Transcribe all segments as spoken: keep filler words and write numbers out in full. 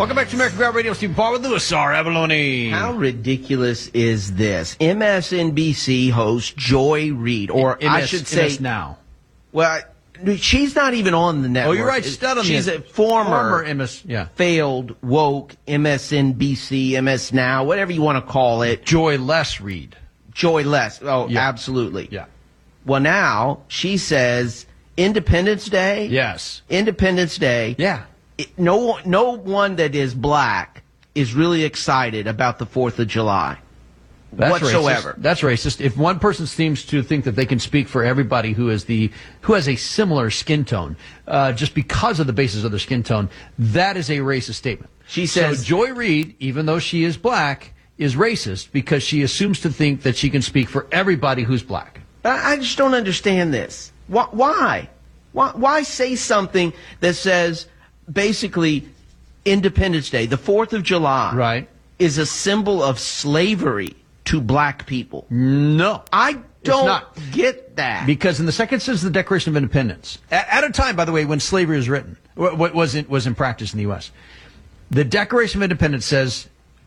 Welcome back to American Grab Radio. Steve Paul with Louis R. Abalone. How ridiculous is this? M S N B C host Joy Reid, or M S, I should say, M S Now. Well, she's not even on the network. Oh, you're right. She's not on She's the, a former, former M S, yeah. failed, woke, M S N B C, M S Now, whatever you want to call it. Joy Les Reid. Joy Les. Oh, yeah. absolutely. Yeah. Well, now she says Independence Day. Yes. Independence Day. Yeah. It, no, no one that is black is really excited about the fourth of July. That's whatsoever. Racist. That's racist. If one person seems to think that they can speak for everybody who is the who has a similar skin tone, uh, just because of the basis of their skin tone, that is a racist statement. She says, so Joy Reid, even though she is black, is racist because she assumes to think that she can speak for everybody who's black. I just don't understand this. Why? Why? Why, why say something that says basically Independence Day, the fourth of July, right, is a symbol of slavery to black people? No. I don't get that. Because in the second sentence of the Declaration of Independence, at, at a time, by the way, when slavery was written, what was in, was in practice in the U S, the Declaration of Independence says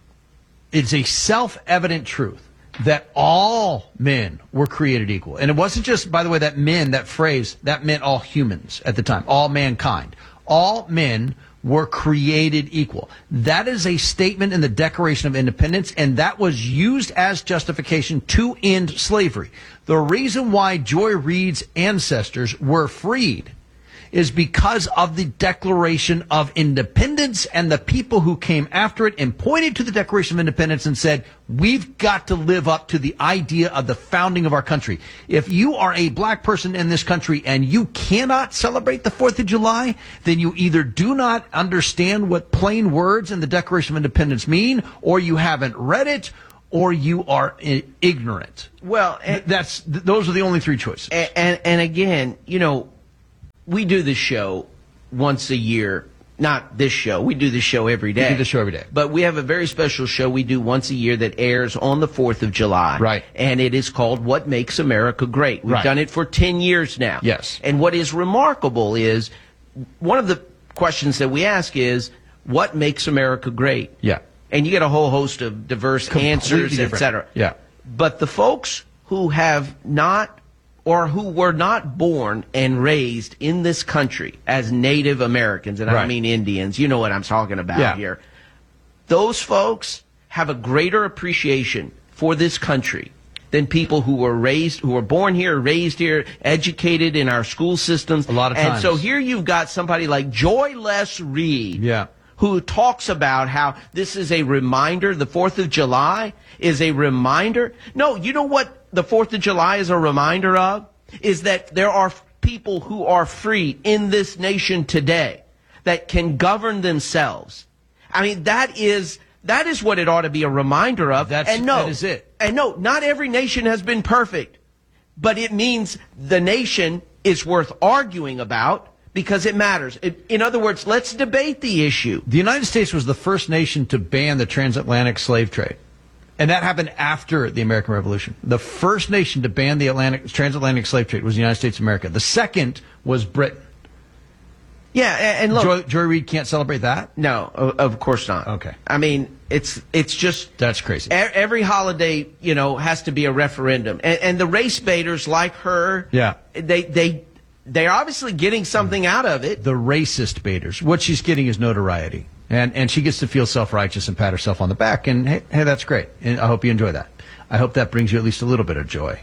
it's a self-evident truth that all men were created equal. And it wasn't just, by the way, that men, that phrase, that meant all humans at the time, all mankind. All men were created equal. That is a statement in the Declaration of Independence, and that was used as justification to end slavery. The reason why Joy Reid's ancestors were freed is because of the Declaration of Independence and the people who came after it and pointed to the Declaration of Independence and said, we've got to live up to the idea of the founding of our country. If you are a black person in this country and you cannot celebrate the fourth of July, then you either do not understand what plain words in the Declaration of Independence mean, or you haven't read it, or you are I- ignorant. Well, and, that's th- those are the only three choices. And, and, and again, you know, we do this show once a year. Not this show. We do this show every day. We do this show every day. But we have a very special show we do once a year that airs on the fourth of July. Right. And it is called What Makes America Great. We've Right. done it for ten years now. Yes. And what is remarkable is, one of the questions that we ask is, what makes America great? Yeah. And you get a whole host of diverse Completely answers, et different. cetera. Yeah. But the folks who have not, or who were not born and raised in this country as Native Americans, and I Right. don't mean Indians, you know what I'm talking about Yeah. here, those folks have a greater appreciation for this country than people who were raised, who were born here, raised here, educated in our school systems. A lot of and times. so here you've got somebody like Joy Les Reid, Yeah. who talks about how this is a reminder, the fourth of July is a reminder. No, you know what the fourth of July is a reminder of? Is that there are people who are free in this nation today that can govern themselves. I mean, that is that is what it ought to be a reminder of. That's, and no, that is it. And no, not every nation has been perfect, but it means the nation is worth arguing about because it matters. It, in other words, let's debate the issue. The United States was the first nation to ban the transatlantic slave trade. And that happened after the American Revolution. The first nation to ban the Atlantic, transatlantic slave trade was the United States of America. The second was Britain. Yeah, and, and look, Joy, Joy Reid can't celebrate that? no, of, of course not. Okay. I mean, it's it's just That's crazy. e- every holiday, you know, has to be a referendum, and, and the race baiters like her, Yeah. they they they're obviously getting something out of it. The racist baiters. What she's getting is notoriety. And and she gets to feel self-righteous and pat herself on the back. And hey, hey, that's great. And I hope you enjoy that. I hope that brings you at least a little bit of joy.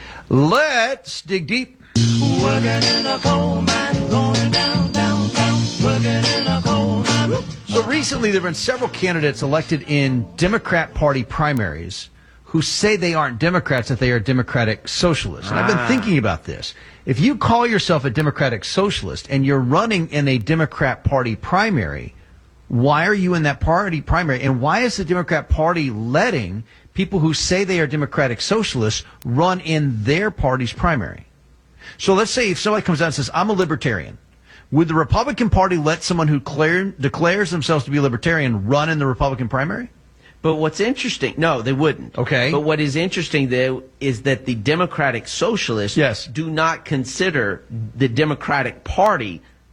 Let's dig deep. Working in a coal mine, going down, down, down. Working in a coal mine. So recently there have been several candidates elected in Democrat Party primaries who say they aren't Democrats, that they are Democratic Socialists. And I've been thinking about this. If you call yourself a Democratic Socialist and you're running in a Democrat Party primary, why are you in that party primary? And why is the Democrat Party letting people who say they are Democratic Socialists run in their party's primary? So let's say if somebody comes out and says, I'm a libertarian. Would the Republican Party let someone who declare, declares themselves to be a libertarian run in the Republican primary? But what's interesting, no, they wouldn't. Okay. But what is interesting, though, is that the Democratic Socialists Yes. do not consider the Democratic Party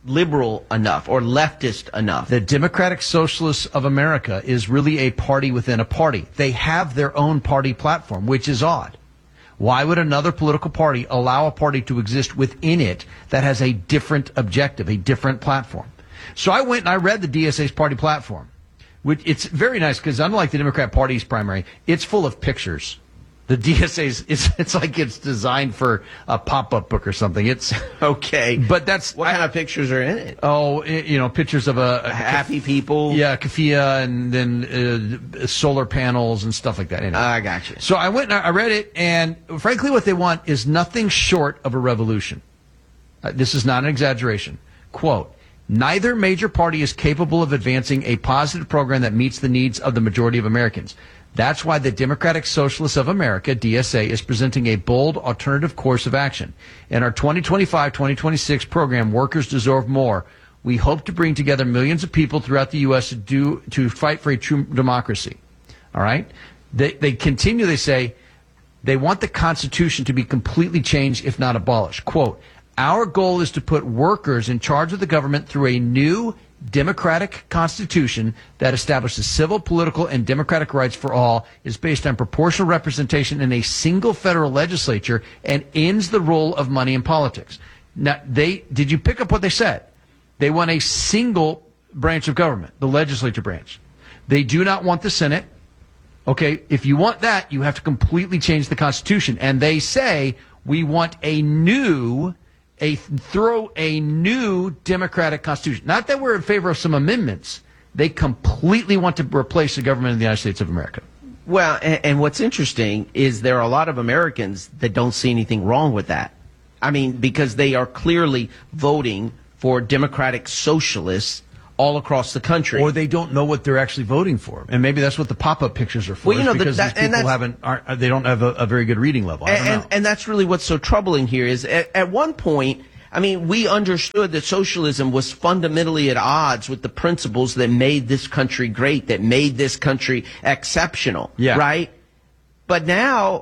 liberal enough or leftist enough. The Democratic Socialists of America is really a party within a party. They have their own party platform, which is odd. Why would another political party allow a party to exist within it that has a different objective, a different platform? So I went and I read the D S A's party platform. Which it's very nice because unlike the Democrat Party's primary, it's full of pictures. The D S A's, it's, it's like it's designed for a pop-up book or something. It's okay. But that's what kind I, of pictures are in it? Oh, you know, pictures of a, a happy people. Yeah, keffiyeh and then uh, solar panels and stuff like that. Anyway. I got you. So I went and I read it, and frankly, what they want is nothing short of a revolution. Uh, this is not an exaggeration. Quote, neither major party is capable of advancing a positive program that meets the needs of the majority of Americans. That's why the Democratic Socialists of America, D S A, is presenting a bold alternative course of action. In our twenty twenty-five twenty twenty-six program, Workers Deserve More, we hope to bring together millions of people throughout the U S to do to fight for a true democracy. All right? They, they continue, they say, they want the Constitution to be completely changed, if not abolished. Quote, our goal is to put workers in charge of the government through a new democratic constitution that establishes civil, political, and democratic rights for all, is based on proportional representation in a single federal legislature, and ends the role of money in politics. Now, they did you pick up what they said? They want a single branch of government, the legislature branch. They do not want the Senate. Okay, if you want that, you have to completely change the Constitution. And they say we want a new A throw a new democratic constitution. Not that we're in favor of some amendments. They completely want to replace the government of the United States of America. Well, and, and what's interesting is there are a lot of Americans that don't see anything wrong with that. I mean, because they are clearly voting for democratic socialists all across the country. Or they don't know what they're actually voting for. And maybe that's what the pop-up pictures are for. Well, you know, because that, these people haven't, aren't, they don't have a, a very good reading level. I don't and, know. and that's really what's so troubling here is at, at one point, I mean, we understood that socialism was fundamentally at odds with the principles that made this country great, that made this country exceptional, yeah. right? But now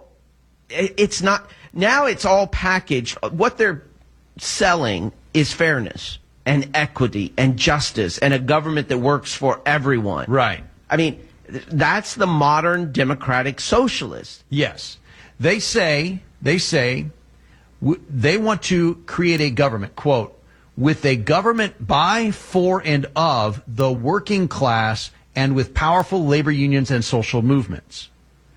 it's not, now it's all packaged. What they're selling is fairness and equity and justice and a government that works for everyone. Right. I mean, that's the modern democratic socialist. Yes. They say, they say, w- they want to create a government, quote, with a government by, for, and of the working class and with powerful labor unions and social movements.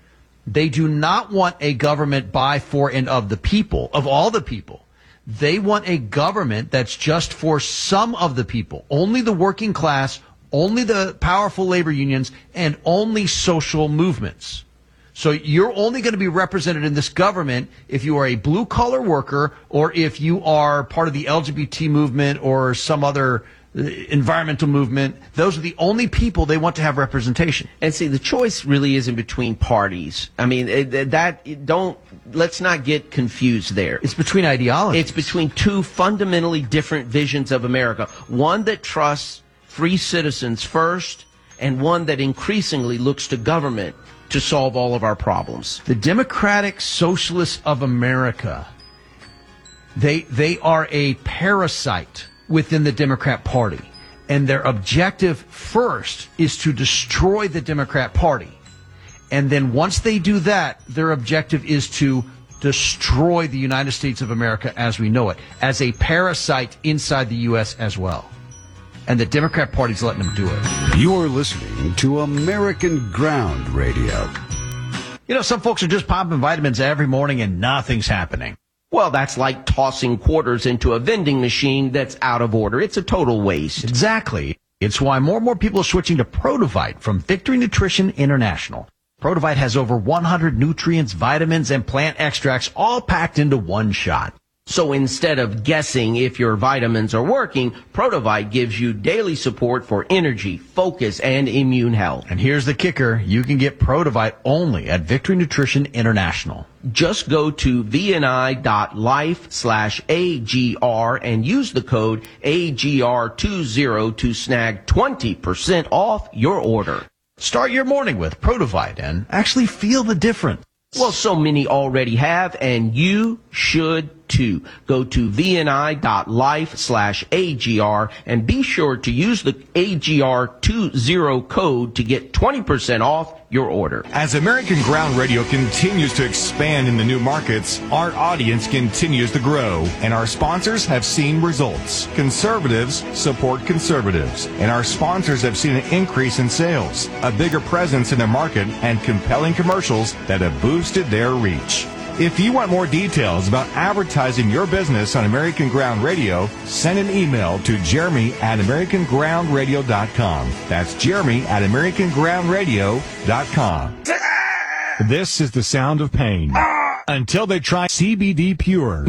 They do not want a government by, for, and of the people, of all the people. They want a government that's just for some of the people, only the working class, only the powerful labor unions, and only social movements. So you're only going to be represented in this government if you are a blue-collar worker or if you are part of the L G B T movement or some other environmental movement. Those are the only people they want to have representation. And see, the choice really isn't between parties. I mean, it, that don't let's not get confused there. It's between ideologies. It's between two fundamentally different visions of America. One that trusts free citizens first, and one that increasingly looks to government to solve all of our problems. The Democratic Socialists of America, they they are a parasite within the Democrat Party. And their objective first is to destroy the Democrat Party. And then once they do that, their objective is to destroy the United States of America as we know it, as a parasite inside the U S as well. And the Democrat Party's letting them do it. You're listening to American Ground Radio. You know, some folks are just popping vitamins every morning and nothing's happening. Well, that's like tossing quarters into a vending machine that's out of order. It's a total waste. Exactly. It's why more and more people are switching to Protovite from Victory Nutrition International. Protovite has over one hundred nutrients, vitamins, and plant extracts all packed into one shot. So instead of guessing if your vitamins are working, Protovite gives you daily support for energy, focus, and immune health. And here's the kicker. You can get Protovite only at Victory Nutrition International. Just go to vni.life slash AGR and use the code A G R twenty to snag twenty percent off your order. Start your morning with Protovite and actually feel the difference. Well, so many already have, and you should two. Go to vni.life slash AGR and be sure to use the A G R twenty code to get twenty percent off your order. As American Ground Radio continues to expand in the new markets, our audience continues to grow, and our sponsors have seen results. Conservatives support conservatives, and our sponsors have seen an increase in sales, a bigger presence in the market, and compelling commercials that have boosted their reach. If you want more details about advertising your business on American Ground Radio, send an email to Jeremy at American Ground Radio dot com. That's Jeremy at American Ground Radio dot com. This is the sound of pain. Until they try C B D Pure.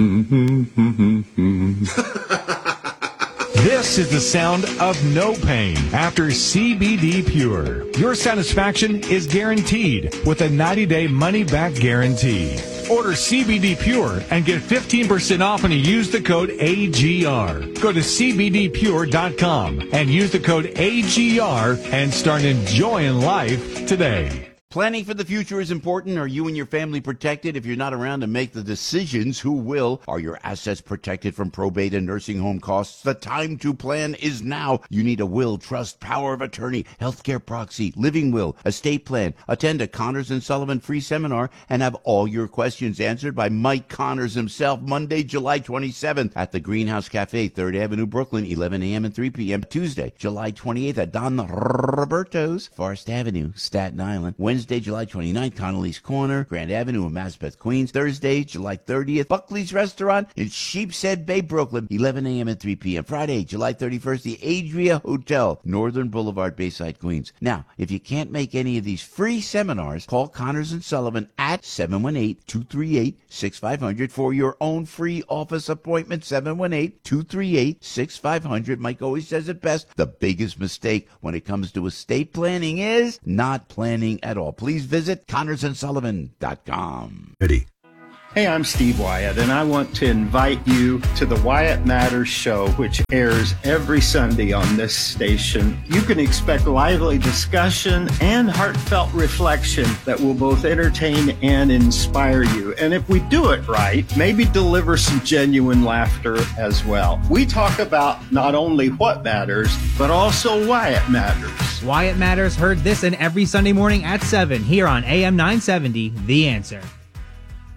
This is the sound of no pain after C B D Pure. Your satisfaction is guaranteed with a ninety-day money-back guarantee. Order C B D Pure and get fifteen percent off when you use the code A G R. Go to C B D pure dot com and use the code A G R and start enjoying life today. Planning for the future is important. Are you and your family protected? If you're not around to make the decisions, who will? Are your assets protected from probate and nursing home costs? The time to plan is now. You need a will, trust, power of attorney, healthcare proxy, living will, estate plan. Attend a Connors and Sullivan free seminar and have all your questions answered by Mike Connors himself Monday, July twenty-seventh at the Greenhouse Cafe, third Avenue, Brooklyn, eleven a.m. and three p.m. Tuesday, July twenty-eighth at Don Roberto's, Forest Avenue, Staten Island. Wednesday, Wednesday, July twenty-ninth, Connolly's Corner, Grand Avenue in Maspeth, Queens. Thursday, July thirtieth, Buckley's Restaurant in Sheepshead Bay, Brooklyn, eleven a.m. and three p.m. Friday, July thirty-first, the Adria Hotel, Northern Boulevard, Bayside, Queens. Now, if you can't make any of these free seminars, call Connors and Sullivan at seven one eight, two three eight, six five zero zero for your own free office appointment. seven one eight, two three eight, six five zero zero. Mike always says it best. The biggest mistake when it comes to estate planning is not planning at all. Please visit Connors and Sullivan dot com. Ready. Hey, I'm Steve Wyatt, and I want to invite you to the Wyatt Matters Show, which airs every Sunday on this station. You can expect lively discussion and heartfelt reflection that will both entertain and inspire you. And if we do it right, maybe deliver some genuine laughter as well. We talk about not only what matters, but also why it matters. Wyatt Matters, heard this and every Sunday morning at seven here on A M nine seventy, The Answer.